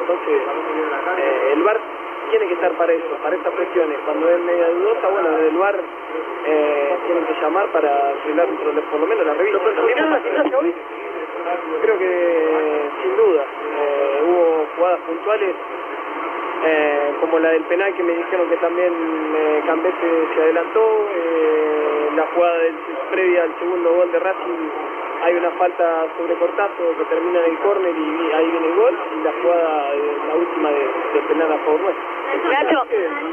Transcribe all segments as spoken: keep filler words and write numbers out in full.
Entonces, eh, el V A R tiene que estar para eso, para estas cuestiones. Cuando es media dudosa, bueno, desde el V A R eh, tienen que llamar para que el árbitro por lo menos la revise. Creo que sin duda eh, hubo jugadas puntuales eh, como la del penal que me dijeron que también eh, Cambese se adelantó, eh, la jugada del, previa al segundo gol de Racing hay una falta sobre Cortazo que termina en el córner y ahí viene el gol, y la jugada, eh, la última de, de penal a favor nuestro. Nacho.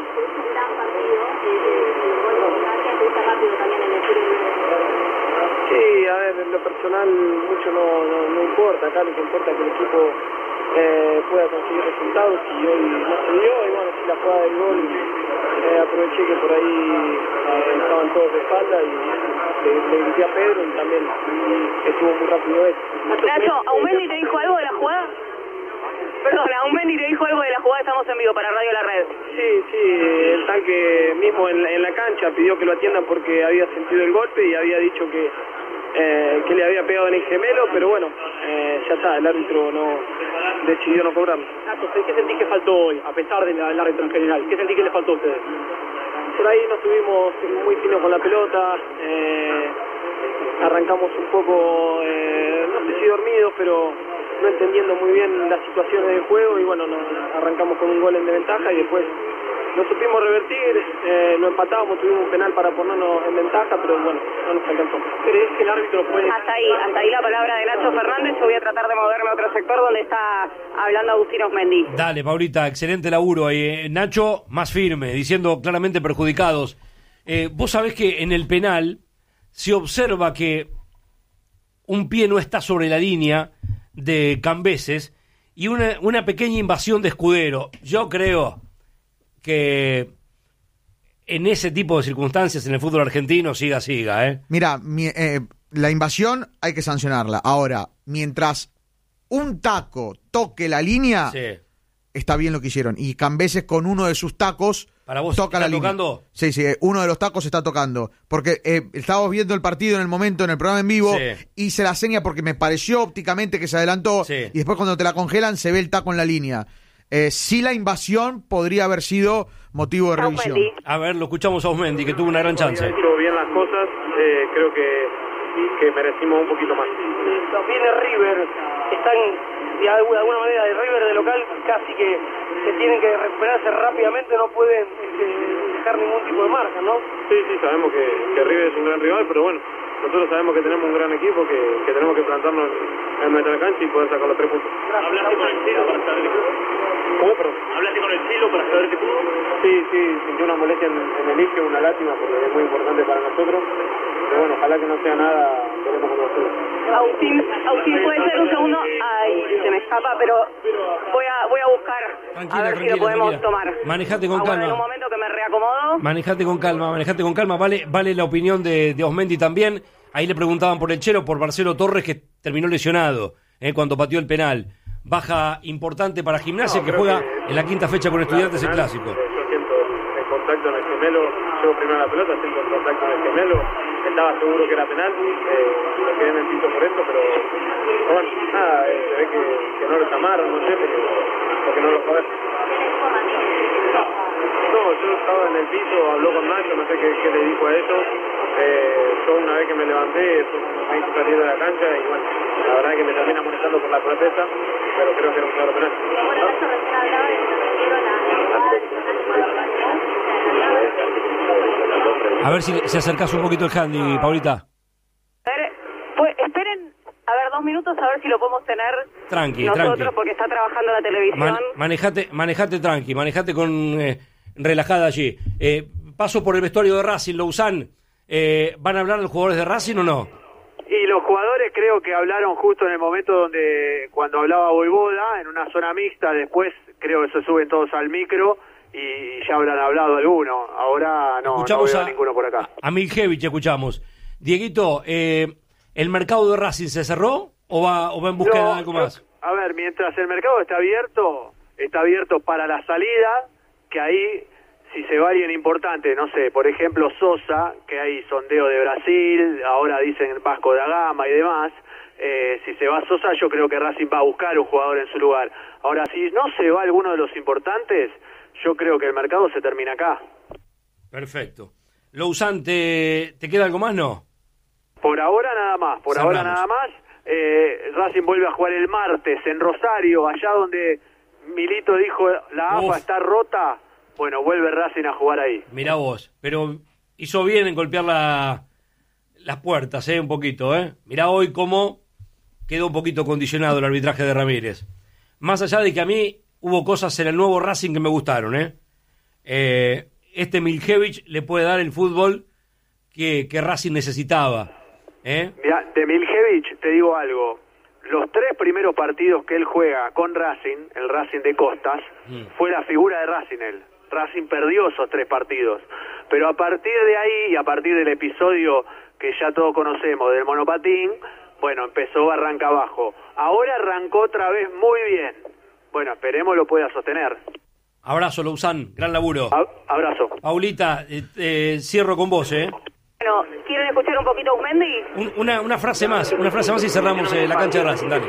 Sí, a ver, en lo personal mucho no, no, no importa, acá lo que importa es que el equipo eh, pueda conseguir resultados, y hoy no se dio, y bueno, sí, la jugada del gol, eh, aproveché que por ahí eh, estaban todos de espalda y le, le grité a Pedro, y también estuvo muy rápido él. Nacho, ¿Aumendi te dijo algo de la jugada? Perdón, ¿Aumendi te dijo algo de la jugada? Estamos en vivo para Radio La Red. Sí, sí, el tanque mismo en la, en la cancha pidió que lo atiendan porque había sentido el golpe y había dicho que eh, que le había pegado en el gemelo, pero bueno, eh, ya está, el árbitro no decidió no cobrarlo. ¿Qué sentí que faltó hoy, a pesar del árbitro en general? ¿Qué sentí que le faltó a ustedes? Por ahí no estuvimos muy finos con la pelota, eh, arrancamos un poco, eh, no sé si dormidos, pero no entendiendo muy bien las situaciones del juego, y bueno, nos arrancamos con un gol en desventaja y después no supimos revertir, eh, lo empatábamos, tuvimos un penal para ponernos en ventaja, pero bueno, no nos alcanzó. ¿Crees que el árbitro puede...? Hasta ahí, hasta ahí la palabra de Nacho Fernández. Yo voy a tratar de moverme a otro sector donde está hablando Agustín Aumendi. Dale, Paulita, excelente laburo ahí. Eh, Nacho, más firme, diciendo claramente perjudicados. Eh, vos sabés que en el penal se observa que un pie no está sobre la línea de Cambeses y una, una pequeña invasión de Escudero. Yo creo que en ese tipo de circunstancias en el fútbol argentino siga, siga, ¿eh? Mira, mi, eh, la invasión hay que sancionarla. Ahora, mientras un taco toque la línea, Sí. está bien lo que hicieron. Y Cambeses con uno de sus tacos ¿Para vos toca está la línea. tocando? Sí, sí, uno de los tacos está tocando. Porque eh, estábamos viendo el partido en el momento, en el programa en vivo, Sí. hice la seña porque me pareció ópticamente que se adelantó, Sí. y después cuando te la congelan se ve el taco en la línea. Eh, sí, la invasión podría haber sido motivo de revisión. Aumendi. A ver, lo escuchamos a Osmendi, que tuvo una gran chance. Ha hecho bien las cosas, eh, creo que, que merecimos un poquito más. Viene River, están de alguna, de alguna manera de River de local, casi que, que tienen que recuperarse rápidamente, no pueden este, dejar ningún tipo de margen, ¿no? Sí, sí, sabemos que, que River es un gran rival, pero bueno, nosotros sabemos que tenemos un gran equipo, que, que tenemos que plantarnos en, en nuestra cancha y poder sacar los tres puntos. ¿Hablaste con el Chilo para saber qué pudo? ¿Cómo, perdón? ¿Hablaste con el Chilo para saber qué pudo? Sí, sí, sintió una molestia en, en el isquio, una lástima, porque es muy importante para nosotros. Pero bueno, ojalá que no sea nada, veremos cómo lo hacemos. Agustín, Agustín, puede ser un segundo. Ay, se me escapa, pero voy a voy a buscar Tranquila, a ver tranquila, si lo podemos tranquila. tomar. Manejate con Aguarda calma. en un momento que me reacomodo. Manejate con calma, manejate con calma. Vale, vale la opinión de, de Osmendi también. Ahí le preguntaban por el Chelo, por Marcelo Torres, que terminó lesionado eh, cuando pateó el penal. Baja importante para Gimnasia, No, que creo juega que- en la quinta fecha con Estudiantes el Al final, clásico. eh, Yo siento el contacto en el gemelo, llevo primero la pelota, siento el contacto en el gemelo, estaba seguro que era penal, eh, me quedé en el piso por esto, pero, pero bueno, nada, eh, se ve que, que no lo llamaron, no sé, porque, porque no lo fue a ver. No, yo estaba en el piso, habló con Nacho, no sé qué, qué le dijo a ellos. Eh, yo una vez que me levanté, me hice salir de la cancha y bueno, la verdad que me termina molestando por la protesta, pero creo que era un claro penal. A ver si se acercás un poquito el handy, Paulita. A ver, pues, esperen, a ver, dos minutos a ver si lo podemos tener Tranqui, nosotros, tranqui. porque está trabajando la televisión. Man- manejate, manejate tranqui, manejate con eh, relajada allí. Eh, paso por el vestuario de Racing, Lousán. Eh, ¿Van a hablar los jugadores de Racing o no? Y los jugadores creo que hablaron justo en el momento donde, cuando hablaba Voivoda, en una zona mixta, después creo que se suben todos al micro y ya habrán hablado alguno. Ahora no, no Escuchamos veo a, a ninguno por acá. a Miljevich, escuchamos. Dieguito, eh, ¿el mercado de Racing se cerró o va, o va en búsqueda No, de algo yo- más? A ver, mientras el mercado está abierto, está abierto para la salida, que ahí, si se va alguien importante, no sé, por ejemplo Sosa, que hay sondeo de Brasil, ahora dicen Vasco da Gama y demás, Eh, si se va Sosa, yo creo que Racing va a buscar un jugador en su lugar. Ahora, si no se va alguno de los importantes, yo creo que el mercado se termina acá. Perfecto. Lousan, ¿te, ¿te queda algo más, no? Por ahora nada más, por Cerramos. ahora nada más. Eh, Racing vuelve a jugar el martes en Rosario, allá donde Milito dijo la A F A Uf. está rota. Bueno, vuelve Racing a jugar ahí. Mirá vos, pero hizo bien en golpear la, las puertas, ¿eh? Un poquito, ¿eh? Mirá hoy cómo quedó un poquito condicionado el arbitraje de Ramírez. Más allá de que a mí hubo cosas en el nuevo Racing que me gustaron, ¿eh? Eh, este Miljevich le puede dar el fútbol que, que Racing necesitaba, ¿eh? Mirá, de Miljevich te digo algo. Los tres primeros partidos que él juega con Racing, el Racing de Costas, Mm. fue la figura de Racing él. Racing perdió esos tres partidos. Pero a partir de ahí y a partir del episodio que ya todos conocemos del monopatín, bueno, empezó a arrancar abajo. Ahora arrancó otra vez muy bien. Bueno, esperemos lo pueda sostener. Abrazo, Lousan, gran laburo. A- abrazo. Paulita, eh, eh, cierro con vos, ¿eh? Bueno, ¿quieren escuchar un poquito a Usmendi? Un- una, una frase más, una frase más y cerramos eh, la cancha de Racing, dale.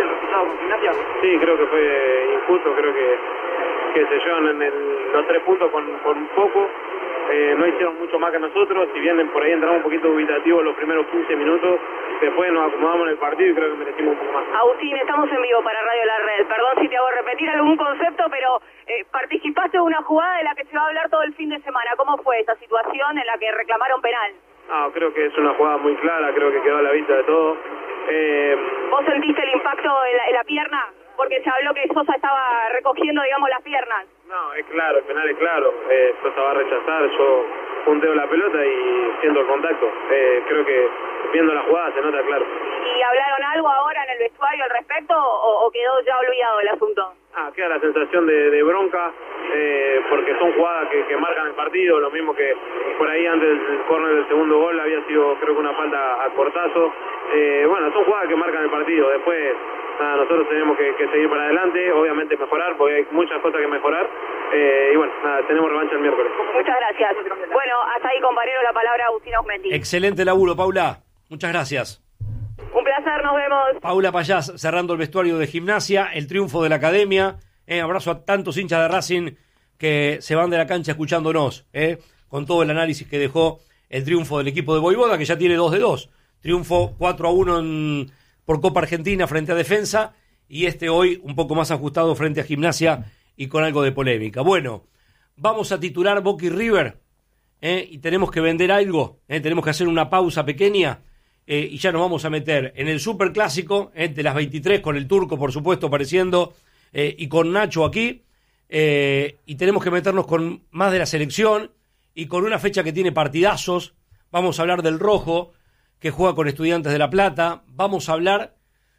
Sí, creo que fue injusto, creo que, que se llevan en el- los tres puntos con, con poco. Eh, no hicieron mucho más que nosotros, si bien por ahí entramos un poquito dubitativos los primeros quince minutos, después nos acomodamos en el partido y creo que merecimos un poco más. Agustín, estamos en vivo para Radio La Red. Perdón si te hago repetir algún concepto, pero eh, participaste de una jugada de la que se va a hablar todo el fin de semana. ¿Cómo fue esa situación en la que reclamaron penal? No, creo que es una jugada muy clara, creo que quedó a la vista de todos. Eh, ¿Vos sentiste el impacto en la, en la pierna? Porque se habló que Sosa estaba recogiendo, digamos, las piernas. no, es claro, el penal es claro. Eh, Sosa va a rechazar, yo punteo la pelota y siento el contacto. Eh, creo que viendo la jugada se nota claro. ¿Y hablaron algo ahora en el vestuario al respecto o, o quedó ya olvidado el asunto? Ah, queda la sensación de, de bronca, eh, porque son jugadas que, que marcan el partido, lo mismo que por ahí antes del córner del segundo gol había sido creo que una falta a Cortazo. Eh, bueno, son jugadas que marcan el partido, después nada, nosotros tenemos que, que seguir para adelante, obviamente mejorar, porque hay muchas cosas que mejorar, eh, y bueno, nada, tenemos revancha el miércoles. Muchas gracias. Bueno, hasta ahí, compañero, la palabra a Agustín Osmendi. Excelente laburo, Paula. Muchas gracias. Un placer, nos vemos. Paula Payás cerrando el vestuario de Gimnasia, el triunfo de la academia. Eh, abrazo a tantos hinchas de Racing que se van de la cancha escuchándonos, eh, con todo el análisis que dejó el triunfo del equipo de Voivoda, que ya tiene dos de dos. Triunfo cuatro a uno en, por Copa Argentina frente a Defensa, y este hoy un poco más ajustado frente a Gimnasia y con algo de polémica. Bueno, vamos a titular Boca y River, eh, y tenemos que vender algo, eh, tenemos que hacer una pausa pequeña. Eh, y ya nos vamos a meter en el superclásico, eh, de las veintitrés, con el Turco, por supuesto, apareciendo, eh, y con Nacho aquí, eh, y tenemos que meternos con más de la selección, y con una fecha que tiene partidazos. Vamos a hablar del Rojo, que juega con Estudiantes de La Plata. Vamos a hablar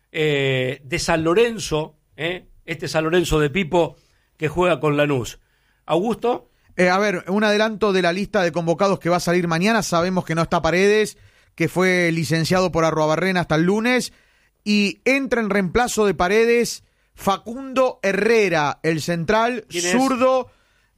eh, de San Lorenzo, eh, este San Lorenzo de Pipo, que juega con Lanús. Augusto. Eh, a ver, un adelanto de la lista de convocados que va a salir mañana. Sabemos que no está Paredes, que fue licenciado por Arruabarrena hasta el lunes, y entra en reemplazo de Paredes Facundo Herrera, el central zurdo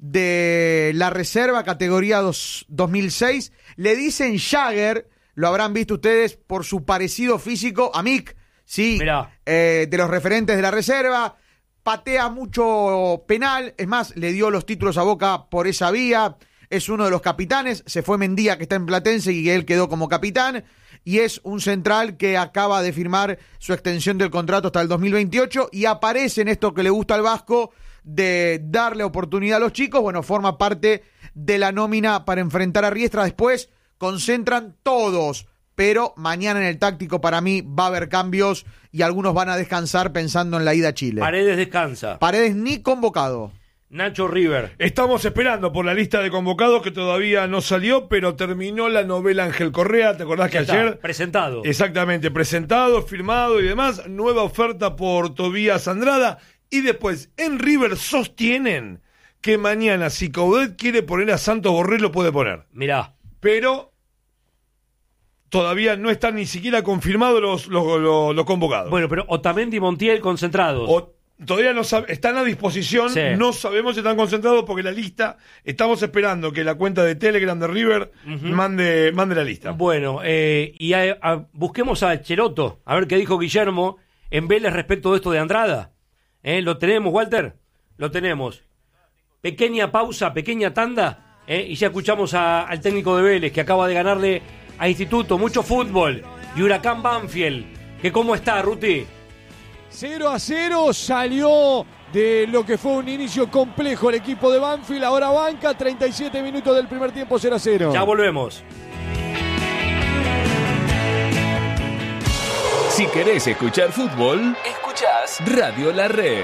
de la reserva categoría dos mil seis. Le dicen Jagger, lo habrán visto ustedes por su parecido físico a Mick, sí, eh, de los referentes de la reserva. Patea mucho penal, es más, le dio los títulos a Boca por esa vía. Es uno de los capitanes, se fue Mendía, que está en Platense, y él quedó como capitán, y es un central que acaba de firmar su extensión del contrato hasta el dos mil veintiocho, y aparece en esto que le gusta al Vasco, de darle oportunidad a los chicos. Bueno, forma parte de la nómina para enfrentar a Riestra. Después concentran todos, pero mañana en el táctico para mí va a haber cambios, y algunos van a descansar pensando en la ida a Chile. Paredes descansa. Paredes ni convocado. Nacho River. Estamos esperando por la lista de convocados que todavía no salió, pero terminó la novela Ángel Correa. ¿Te acordás que Ya está, ayer? presentado. Exactamente, presentado, firmado y demás. Nueva oferta por Tobías Andrada. Y después, en River sostienen que mañana, si Coudet quiere poner a Santos Borré, lo puede poner. Mirá. Pero todavía no están ni siquiera confirmados los, los, los, los convocados. Bueno, pero Otamendi y Montiel concentrados. O, Todavía no sab- están a disposición, Sí. no sabemos si están concentrados porque la lista, estamos esperando que la cuenta de Telegram de River Ujú. mande, mande la lista. Bueno, eh, y a- a- busquemos a Cheroto, a ver qué dijo Guillermo en Vélez respecto de esto de Andrada. ¿Eh? ¿Lo tenemos, Walter? Lo tenemos. Pequeña pausa, pequeña tanda, ¿eh? Y ya escuchamos a- al técnico de Vélez que acaba de ganarle a Instituto, mucho fútbol, y Huracán Banfield. ¿Que cómo está, Ruti? cero a cero, salió de lo que fue un inicio complejo el equipo de Banfield, ahora banca, treinta y siete minutos del primer tiempo, cero a cero. Ya volvemos. Si querés escuchar fútbol, escuchás Radio La Red.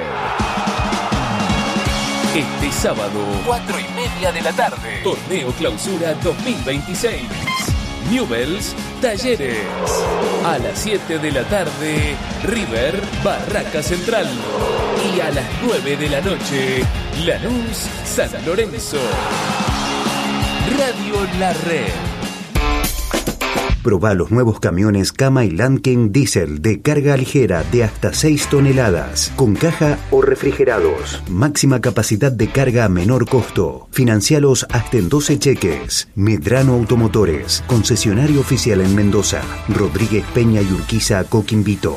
Este sábado, cuatro y media de la tarde, Torneo Clausura dos mil veintiséis. Newell's Talleres. A las siete de la tarde, River Barraca Central. Y a las nueve de la noche, Lanús San Lorenzo. Radio La Red. Probá los nuevos camiones Kama y Landken Diesel de carga ligera de hasta seis toneladas, con caja o refrigerados. Máxima capacidad de carga a menor costo. Financialos hasta en doce cheques. Medrano Automotores, concesionario oficial en Mendoza. Rodríguez Peña y Urquiza, Coquimbo.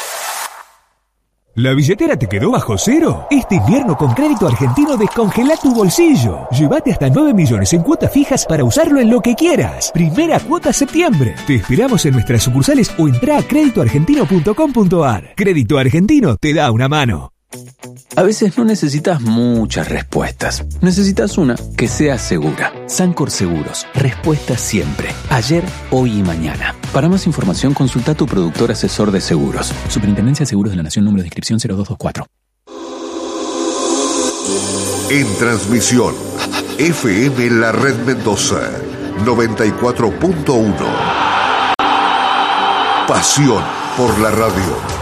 ¿La billetera te quedó bajo cero? Este invierno con Crédito Argentino descongela tu bolsillo. Llévate hasta nueve millones en cuotas fijas para usarlo en lo que quieras. Primera cuota septiembre. Te esperamos en nuestras sucursales o entra a crédito argentino punto com punto a r. Crédito Argentino te da una mano. A veces no necesitas muchas respuestas. Necesitas una que sea segura. Sancor Seguros. Respuesta siempre. Ayer, hoy y mañana. Para más información, consulta a tu productor asesor de seguros. Superintendencia de Seguros de la Nación, número de inscripción cero dos dos cuatro. En transmisión, F M La Red Mendoza, noventa y cuatro punto uno. Pasión por la radio.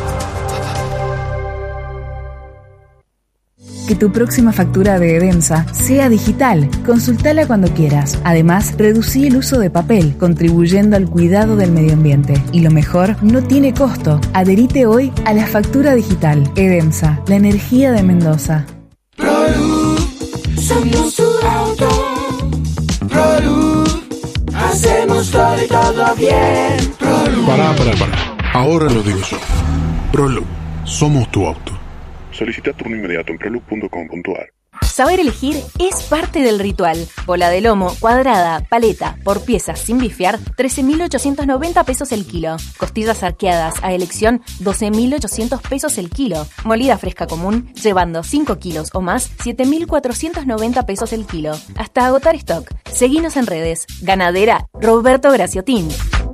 Que tu próxima factura de Edemsa sea digital. Consultala cuando quieras. Además, reducí el uso de papel, contribuyendo al cuidado del medio ambiente. Y lo mejor, no tiene costo. Adherite hoy a la factura digital. Edemsa, la energía de Mendoza. ProLuz, somos tu auto. ProLuz, hacemos todo y todo bien. ProLuz. Pará, pará, pará. Ahora lo digo yo. ProLuz, somos tu auto. Solicita turno inmediato en proluz punto com punto a r. Saber elegir es parte del ritual. Bola de lomo, cuadrada, paleta, por piezas sin bifear, trece mil ochocientos noventa pesos el kilo. Costillas arqueadas a elección, doce mil ochocientos pesos el kilo. Molida fresca común, llevando cinco kilos o más, siete mil cuatrocientos noventa pesos el kilo. Hasta agotar stock. Seguinos en redes. Ganadera Roberto Graciotín.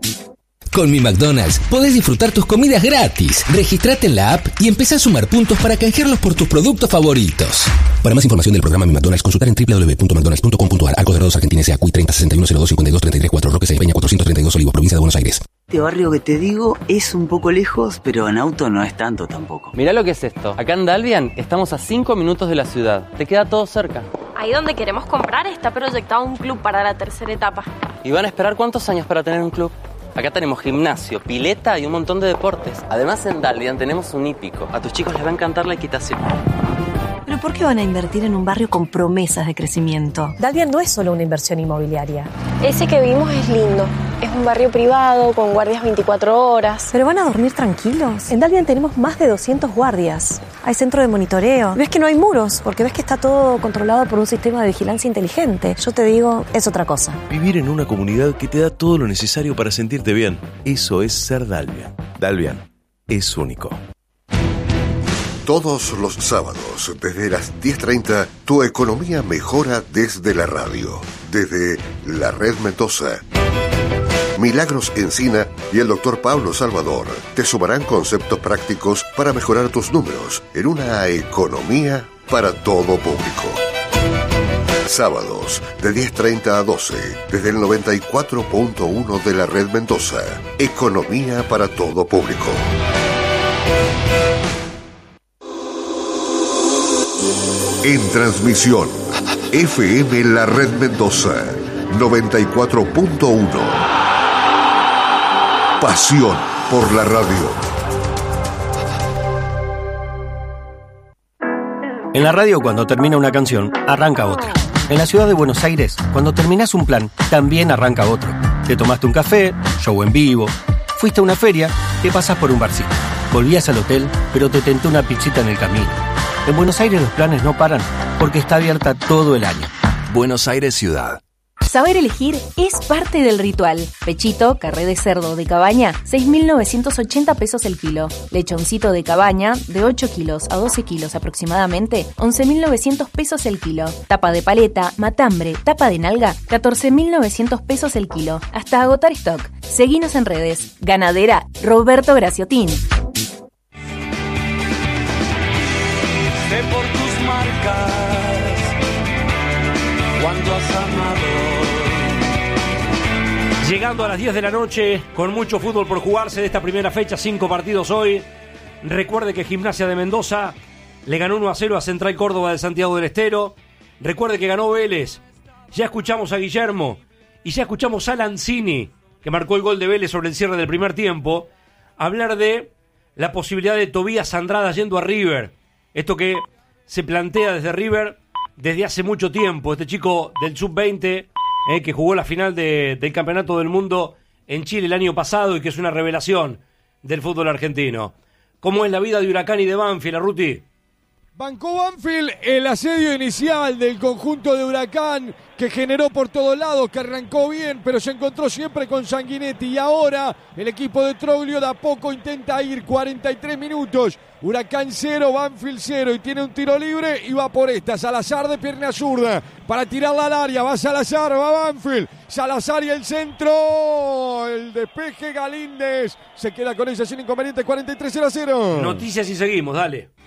Con Mi McDonald's podés disfrutar tus comidas gratis. Registrate en la app y empezá a sumar puntos para canjearlos por tus productos favoritos. Para más información del programa Mi McDonald's, consultar en doble u doble u doble u punto mcdonalds punto com punto a r. Arcos Dorados, Argentina, S A C U I treinta sesenta y uno cero dos cincuenta y dos treinta y tres cuatro, Roque Peña cuatrocientos treinta y dos Olivos, provincia de Buenos Aires. Este barrio que te digo es un poco lejos, pero en auto no es tanto tampoco. Mirá lo que es esto. Acá en Dalvian estamos a cinco minutos de la ciudad. Te queda todo cerca. Ahí donde queremos comprar está proyectado un club para la tercera etapa. ¿Y van a esperar cuántos años para tener un club? Acá tenemos gimnasio, pileta y un montón de deportes. Además en Dalvian tenemos un hípico. A tus chicos les va a encantar la equitación. ¿Pero por qué van a invertir en un barrio con promesas de crecimiento? Dalvian no es solo una inversión inmobiliaria. Ese que vimos es lindo. Es un barrio privado, con guardias veinticuatro horas. ¿Pero van a dormir tranquilos? En Dalvian tenemos más de doscientos guardias. Hay centro de monitoreo. Ves que no hay muros, porque ves que está todo controlado por un sistema de vigilancia inteligente. Yo te digo, es otra cosa. Vivir en una comunidad que te da todo lo necesario para sentirte bien. Eso es ser Dalvian. Dalvian es único. Todos los sábados, desde las diez treinta, tu economía mejora desde la radio. Desde La Red Mendoza. Milagros Encina y el doctor Pablo Salvador te sumarán conceptos prácticos para mejorar tus números en una economía para todo público. Sábados, de diez treinta a doce, desde el noventa y cuatro punto uno de La Red Mendoza. Economía para todo público. En transmisión, F M La Red Mendoza, noventa y cuatro punto uno. Pasión por la radio. En la radio, cuando termina una canción, arranca otra. En la ciudad de Buenos Aires, cuando terminás un plan, también arranca otro. Te tomaste un café, show en vivo, fuiste a una feria, te pasás por un barcito. Volvías al hotel, pero te tentó una pizzita en el camino. En Buenos Aires los planes no paran, porque está abierta todo el año. Buenos Aires Ciudad. Saber elegir es parte del ritual. Pechito, carré de cerdo de cabaña, seis mil novecientos ochenta pesos el kilo. Lechoncito de cabaña, de ocho kilos a doce kilos aproximadamente, once mil novecientos pesos el kilo. Tapa de paleta, matambre, tapa de nalga, catorce mil novecientos pesos el kilo. Hasta agotar stock. Seguinos en redes. Ganadera Roberto Graciotín. Sé por tus marcas cuando has amado. Llegando a las diez de la noche, con mucho fútbol por jugarse de esta primera fecha, cinco partidos hoy. Recuerde que Gimnasia de Mendoza le ganó uno a cero a Central Córdoba de Santiago del Estero. Recuerde que ganó Vélez. Ya escuchamos a Guillermo y ya escuchamos a Lanzini, que marcó el gol de Vélez sobre el cierre del primer tiempo, hablar de la posibilidad de Tobías Andrada yendo a River. Esto que se plantea desde River desde hace mucho tiempo. Este chico del sub veinte... Eh, que jugó la final de, del Campeonato del Mundo en Chile el año pasado y que es una revelación del fútbol argentino. ¿Cómo es la vida de Huracán y de Banfield, Arruti? Bancó Banfield el asedio inicial del conjunto de Huracán, que generó por todos lados, que arrancó bien, pero se encontró siempre con Sanguinetti. Y ahora el equipo de Troglio de a poco intenta ir. Cuarenta y tres minutos, Huracán cero, Banfield cero, y tiene un tiro libre y va por esta. Salazar de pierna zurda para tirarla al área. Va Salazar, va Banfield. Salazar y el centro. El despeje, Galíndez se queda con ella sin inconveniente. Cuarenta y tres cero a cero. Noticias y seguimos, dale.